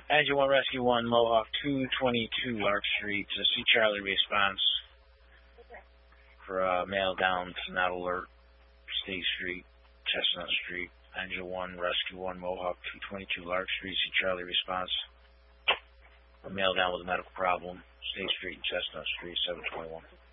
Engine 1 Rescue 1, Mohawk 222 Lark Street. See Charlie response for mail down to not alert State Street, Chestnut Street. Engine 1 Rescue 1, Mohawk 222 Lark Street. See Charlie response for mail down with a medical problem. State Street, Chestnut Street, 721.